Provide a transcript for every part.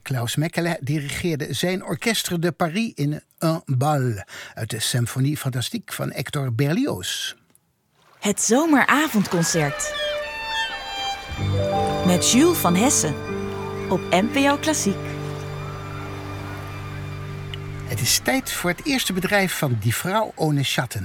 Klaus Mekele dirigeerde zijn Orchestre de Paris in Un Bal uit de Symphonie Fantastique van Hector Berlioz. Het zomeravondconcert met Jules van Hessen op NPO Klassiek. Het is tijd voor het eerste bedrijf van Die Frau ohne Schatten.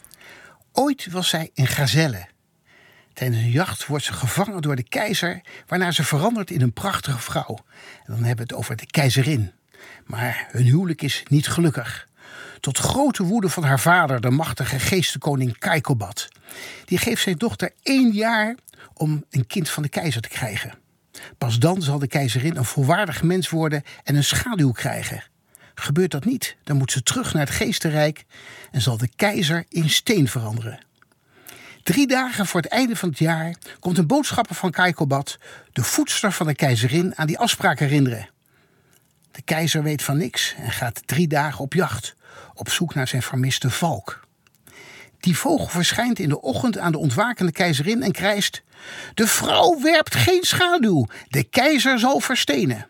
Ooit was zij een gazelle. Tijdens een jacht wordt ze gevangen door de keizer, waarna ze verandert in een prachtige vrouw. En dan hebben we het over de keizerin. Maar hun huwelijk is niet gelukkig. Tot grote woede van haar vader, de machtige geestenkoning Kaikobad. Die geeft zijn dochter 1 jaar om een kind van de keizer te krijgen. Pas dan zal de keizerin een volwaardig mens worden en een schaduw krijgen. Gebeurt dat niet, dan moet ze terug naar het geestenrijk en zal de keizer in steen veranderen. 3 dagen voor het einde van het jaar komt een boodschapper van Kaikobad, de voedster van de keizerin, aan die afspraak herinneren. De keizer weet van niks en gaat 3 dagen op jacht, op zoek naar zijn vermiste valk. Die vogel verschijnt in de ochtend aan de ontwakende keizerin en krijst: "De vrouw werpt geen schaduw, de keizer zal verstenen."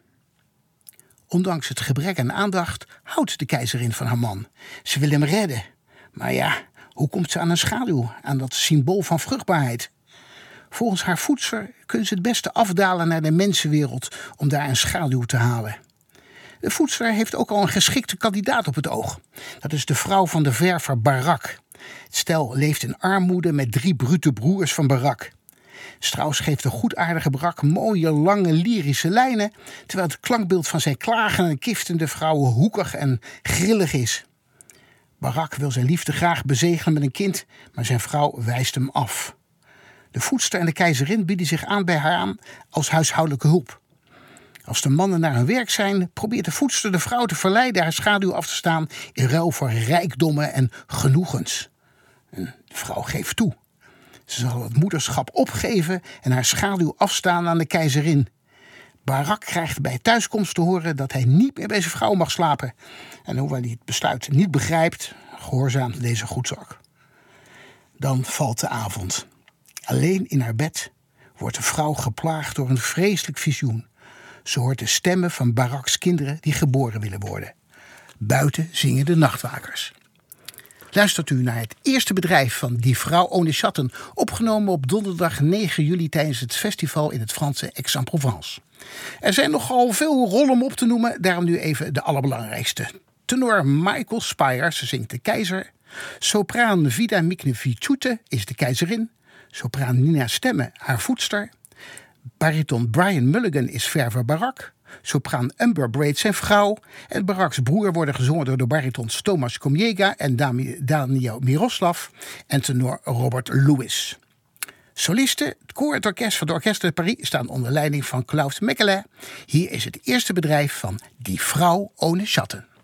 Ondanks het gebrek aan aandacht houdt de keizerin van haar man. Ze wil hem redden. Maar ja, hoe komt ze aan een schaduw, aan dat symbool van vruchtbaarheid? Volgens haar voedster kunnen ze het beste afdalen naar de mensenwereld om daar een schaduw te halen. De voedster heeft ook al een geschikte kandidaat op het oog. Dat is de vrouw van de verver Barak. Het stel leeft in armoede met 3 brute broers van Barak. Strauss geeft de goedaardige Barak mooie, lange, lyrische lijnen, terwijl het klankbeeld van zijn klagende en kiftende vrouwen hoekig en grillig is. Barak wil zijn liefde graag bezegelen met een kind, maar zijn vrouw wijst hem af. De voedster en de keizerin bieden zich aan bij haar aan als huishoudelijke hulp. Als de mannen naar hun werk zijn, probeert de voedster de vrouw te verleiden haar schaduw af te staan in ruil voor rijkdommen en genoegens. En de vrouw geeft toe. Ze zal het moederschap opgeven en haar schaduw afstaan aan de keizerin. Barak krijgt bij thuiskomst te horen dat hij niet meer bij zijn vrouw mag slapen. En hoewel hij het besluit niet begrijpt, gehoorzaamt deze goedzak. Dan valt de avond. Alleen in haar bed wordt de vrouw geplaagd door een vreselijk visioen. Ze hoort de stemmen van Baraks kinderen die geboren willen worden. Buiten zingen de nachtwakers. Luistert u naar het eerste bedrijf van Die Frau ohne Schatten, opgenomen op donderdag 9 juli tijdens het festival in het Franse Aix-en-Provence. Er zijn nogal veel rollen om op te noemen, daarom nu even de allerbelangrijkste. Tenor Michael Spyers zingt de keizer. Sopraan Vida Miknevičiūtė is de keizerin. Sopraan Nina Stemme haar voedster. Bariton Brian Mulligan is verver Barak. Sopraan Amber Braid zijn vrouw. En Baraks broer worden gezongen door de baritons Tomasz Komiega en Daniel Miroslav en tenor Robert Lewis. Solisten, het koor, het orkest van de Orchestre de Paris staan onder leiding van Klaus Mekele. Hier is het eerste bedrijf van Die Frau ohne Schatten.